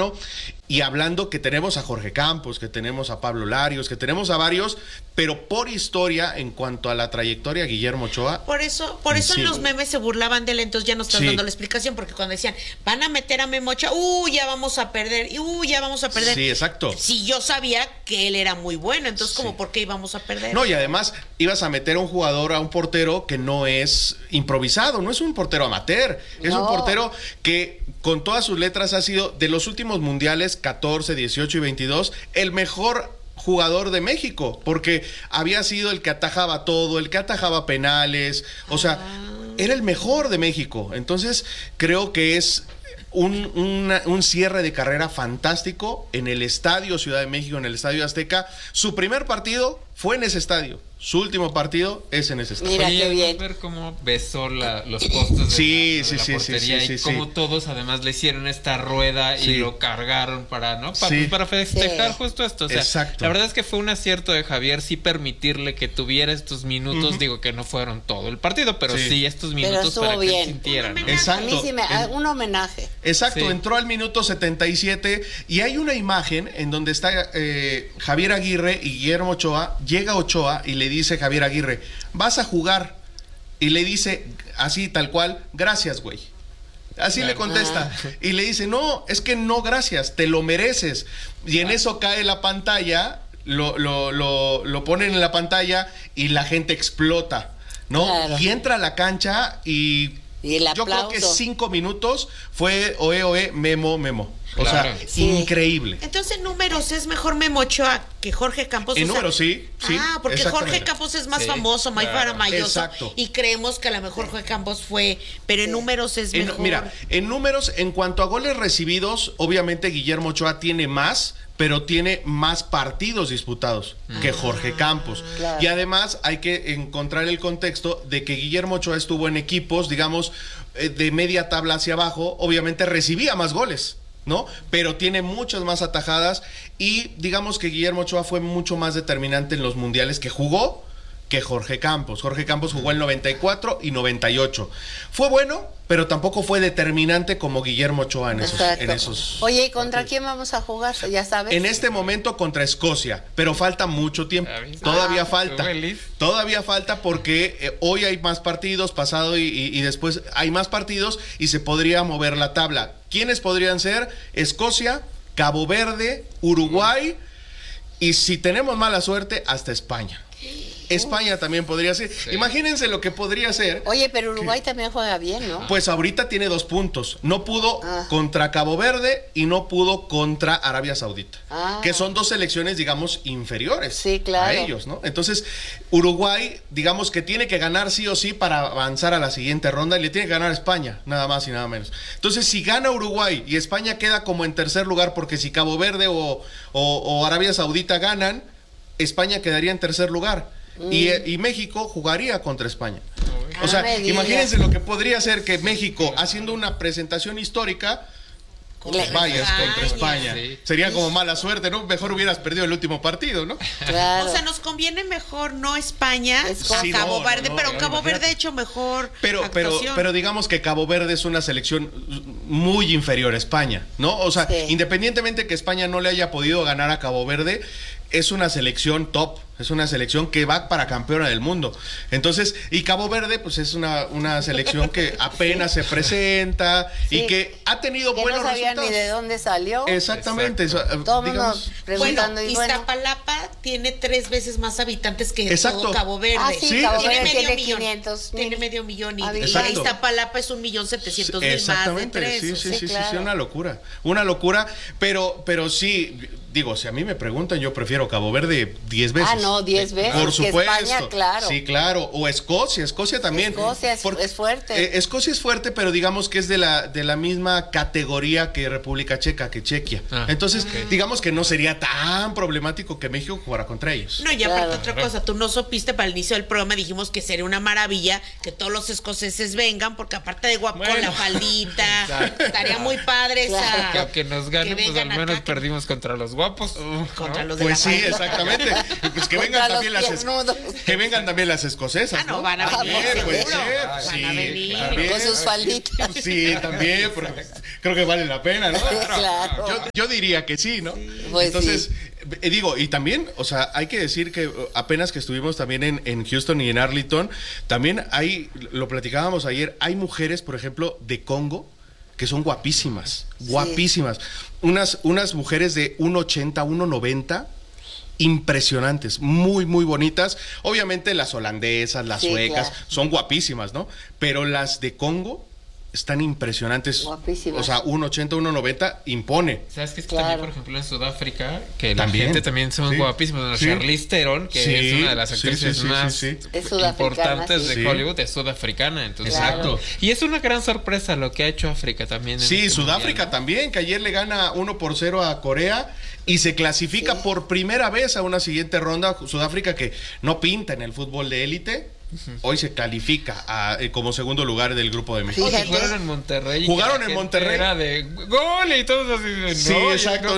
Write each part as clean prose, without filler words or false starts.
mexicano. Y hablando que tenemos a Jorge Campos, que tenemos a Pablo Larios, que tenemos a varios, pero por historia, en cuanto a la trayectoria, Guillermo Ochoa. Por eso en los memes se burlaban de él, entonces ya no estás dando la explicación, porque cuando decían, van a meter a Memo Ochoa, ya vamos a perder, ya vamos a perder. Sí, exacto. Si yo sabía que él era muy bueno, entonces como, ¿por qué íbamos a perder? No, y además ibas a meter a un jugador, a un portero que no es improvisado, no es un portero amateur, es un portero que con todas sus letras ha sido, de los últimos mundiales, 14, 18 y 22, el mejor jugador de México, porque había sido el que atajaba todo, el que atajaba penales, o sea, era el mejor de México. Entonces, creo que es un cierre de carrera fantástico en el Estadio Ciudad de México, en el Estadio Azteca. Su primer partido fue en ese estadio. Su último partido es en ese estadio. Mira qué bien. Ver cómo besó los postes de la portería y cómo todos además le hicieron esta rueda y lo cargaron para festejar justo esto. O sea, la verdad es que fue un acierto de Javier sí permitirle que tuviera estos minutos, digo que no fueron todo el partido, pero sí estos minutos para que él sintiera, ¿no? Exacto. A mí sí un homenaje. Exacto, entró al minuto 77 y hay una imagen en donde está Javier Aguirre y Guillermo Ochoa. Llega Ochoa y le dice Javier Aguirre, vas a jugar, y le dice así tal cual, gracias güey, así le contesta, y le dice, no, es que no gracias, te lo mereces, y en eso cae la pantalla, lo ponen en la pantalla y la gente explota, ¿no? Y entra a la cancha y yo creo que 5 minutos fue oe, Memo. O sea, increíble. Entonces, en números es mejor Memo Ochoa que Jorge Campos. En números, sí. Porque Jorge Campos es más famoso, más maravilloso. Y creemos que a lo mejor Jorge Campos fue, pero en números es mejor. Mira, en números, en cuanto a goles recibidos, obviamente Guillermo Ochoa tiene más, pero tiene más partidos disputados que Jorge Campos. Claro. Y además hay que encontrar el contexto de que Guillermo Ochoa estuvo en equipos, digamos, de media tabla hacia abajo, obviamente recibía más goles, ¿no? Pero tiene muchas más atajadas y digamos que Guillermo Ochoa fue mucho más determinante en los mundiales que jugó que Jorge Campos. Jorge Campos jugó en 94 y 98. Fue bueno, pero tampoco fue determinante como Guillermo Ochoa en esos Oye, ¿y contra quién vamos a jugar? Ya sabes. En este momento contra Escocia, pero falta mucho tiempo. Todavía falta porque hoy hay más partidos, pasado y después hay más partidos y se podría mover la tabla. ¿Quiénes podrían ser? Escocia, Cabo Verde, Uruguay y si tenemos mala suerte, hasta España. España también podría ser. Imagínense lo que podría ser. Oye, pero Uruguay también juega bien, ¿no? Pues ahorita tiene 2 puntos. No pudo contra Cabo Verde y no pudo contra Arabia Saudita. Que son 2 selecciones, digamos, inferiores a ellos, ¿no? Entonces, Uruguay, digamos que tiene que ganar sí o sí para avanzar a la siguiente ronda y le tiene que ganar a España, nada más y nada menos. Entonces, si gana Uruguay y España queda como en tercer lugar, porque si Cabo Verde o Arabia Saudita ganan, España quedaría en tercer lugar. Y México jugaría contra España. O sea, imagínense lo que podría ser que México, haciendo una presentación histórica, vayas contra España. Sería como mala suerte, ¿no? Mejor hubieras perdido el último partido, ¿no? Claro. O sea, nos conviene mejor no España a Cabo Verde, pero Cabo Verde ha hecho mejor actuación. Pero digamos que Cabo Verde es una selección muy inferior a España, ¿no? O sea, independientemente que España no le haya podido ganar a Cabo Verde, es una selección top, es una selección que va para campeona del mundo. Entonces, y Cabo Verde, pues es una selección que apenas se presenta y que ha tenido buenos resultados. No sabía ni de dónde salió. Exactamente. Todo mundo preguntando. Bueno, Iztapalapa tiene 3 veces más habitantes que todo Cabo Verde. Cabo Verde tiene medio 500. Tiene medio millón y Iztapalapa es 1.700.000 más de 3. Sí, una locura. Una locura, pero sí, digo, si a mí me preguntan, yo prefiero Cabo Verde 10 veces. 10 veces. Por supuesto. España, claro. Sí, claro. O Escocia también. Escocia es fuerte. Escocia es fuerte, pero digamos que es de la misma categoría que República Checa, que Chequia. Entonces, digamos que no sería tan problemático que México jugara contra ellos. No, y aparte otra cosa, tú no supiste para el inicio del programa, dijimos que sería una maravilla que todos los escoceses vengan, porque aparte de guapo con la faldita, estaría muy padre esa. Que aunque nos ganen, pues al menos perdimos contra los guapos. Contra los de pues la sí, exactamente. Pues qué que vengan también las escocesas. No, van a venir, puede ser. Van a venir. Con sus falditas. Sí, también, porque creo que vale la pena, ¿no? Claro. Yo diría que sí, ¿no? Pues entonces, digo, y también, o sea, hay que decir que apenas que estuvimos también en Houston y en Arlington, también lo platicábamos ayer, hay mujeres, por ejemplo, de Congo, que son guapísimas, guapísimas. Unas mujeres de 1.80, 1.90, impresionantes, muy, muy bonitas. Obviamente las holandesas, las suecas, son guapísimas, ¿no? Pero las de Congo están impresionantes. Guapísimas. O sea, 1.80, 1.90 impone. ¿Sabes qué? También, por ejemplo, en Sudáfrica, que la gente también son guapísimas. Charlize Theron, que es una de las actrices más importantes de Hollywood, es sudafricana. Entonces, exacto. Y es una gran sorpresa lo que ha hecho África también. Sí, Sudáfrica también, que ayer le gana 1-0 a Corea y se clasifica por primera vez a una siguiente ronda. Sudáfrica, que no pinta en el fútbol de élite, hoy se califica como segundo lugar del grupo de México. Jugaron en Monterrey. Jugaron en Monterrey. Era de gol y todos así. Sí, exacto.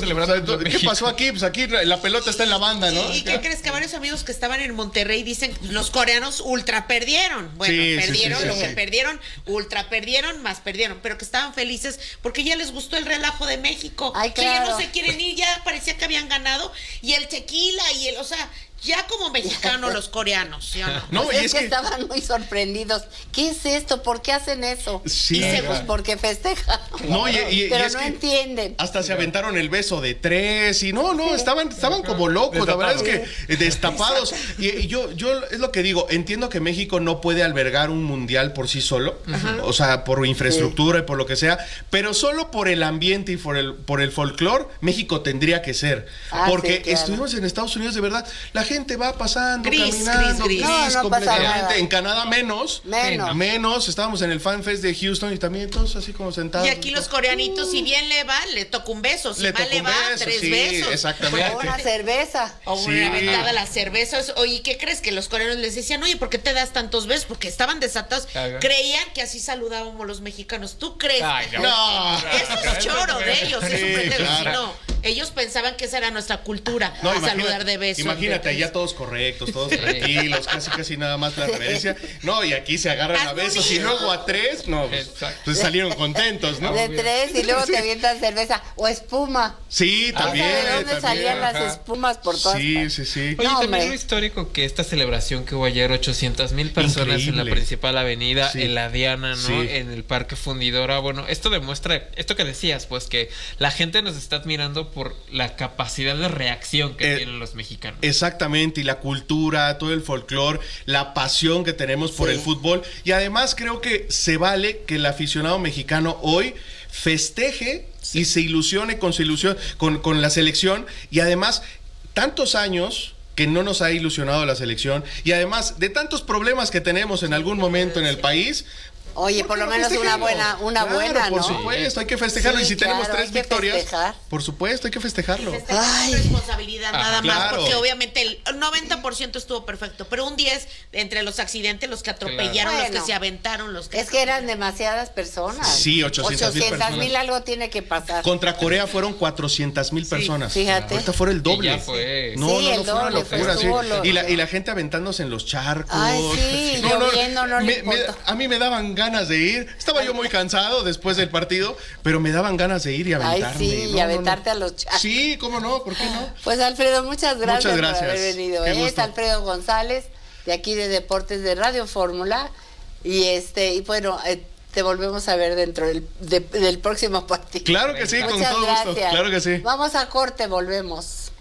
¿Qué pasó aquí? Pues aquí la pelota está en la banda, ¿no? ¿Y qué crees? Que varios amigos que estaban en Monterrey dicen los coreanos ultra perdieron. Bueno, perdieron lo que perdieron, ultra perdieron, más perdieron. Pero que estaban felices porque ya les gustó el relajo de México. Ay, claro. Que ya no se quieren ir, ya parecía que habían ganado. Y el tequila y o sea, ya como mexicanos los coreanos, ¿sí o no? No, pues es que estaban muy sorprendidos. ¿Qué es esto? ¿Por qué hacen eso? Sí. Pues porque festejan. No, pero no entienden. Hasta se aventaron el beso de 3 y estaban como locos, la verdad es que destapados. Y yo es lo que digo, entiendo que México no puede albergar un mundial por sí solo, o sea, por infraestructura y por lo que sea, pero solo por el ambiente y por el folclore, México tendría que ser. Porque estuvimos en Estados Unidos, de verdad, la gente va pasando, caminando, gris, completamente. Pasa en Canadá menos. Estábamos en el Fan Fest de Houston y también todos así como sentados. Y aquí los coreanitos, si bien le va, le toca un beso, si mal le va, 3 besos. Exactamente. O una cerveza. O una aventada a las cervezas. Oye, ¿qué crees? Que los coreanos les decían, oye, ¿por qué te das tantos besos? Porque estaban desatados. Creían que así saludábamos los mexicanos. ¿Tú crees? No. Eso es choro de ellos, es un pretexto. No, ellos pensaban que esa era nuestra cultura, saludar de besos. Imagínate, allá todos correctos, todos tranquilos, casi nada más la reverencia. No, y aquí se agarran a besos y luego a 3, pues salieron contentos, ¿no? De 3 y luego te avientan cerveza o espuma. Sí, también. ¿De dónde salían las espumas por todas partes? Sí. Oye, también lo histórico que esta celebración que hubo ayer, 800,000 personas en la principal avenida, en la Diana, ¿no? En el Parque Fundidora. Bueno, esto demuestra, esto que decías, pues que la gente nos está admirando por la capacidad de reacción que tienen los mexicanos. Exactamente, y la cultura, todo el folclore, la pasión que tenemos por el fútbol. Y además creo que se vale que el aficionado mexicano hoy festeje y se ilusione con la selección. Y además, tantos años que no nos ha ilusionado la selección, y además de tantos problemas que tenemos en algún momento en el país. Oye, por lo menos una buena, ¿no? Por supuesto, hay que festejarlo. Y si tenemos 3 victorias, por supuesto, hay que festejarlo. Ay, responsabilidad nada más, porque obviamente el 90% estuvo perfecto, pero un 10 entre los accidentes, los que atropellaron, los que se aventaron, los que... Es que eran demasiadas personas. Sí, 800,000 algo tiene que pasar. Contra Corea fueron 400,000 personas. Fíjate. Ahorita fuera el doble. Ya fue. No, fue una locura. Y la gente aventándose en los charcos. Ay, sí, lloviendo, no le importa. A mí me daban ganas de ir. Estaba yo muy cansado después del partido, pero me daban ganas de ir y aventarme. Ay, sí, y aventarte a los charcos. Sí, cómo no, ¿por qué no? Pues Alfredo, muchas gracias por haber venido. Es Alfredo González, de aquí de Deportes de Radio Fórmula. Y bueno, te volvemos a ver dentro del próximo partido. Claro que sí, con todo gusto. Claro que sí. Vamos a corte, volvemos.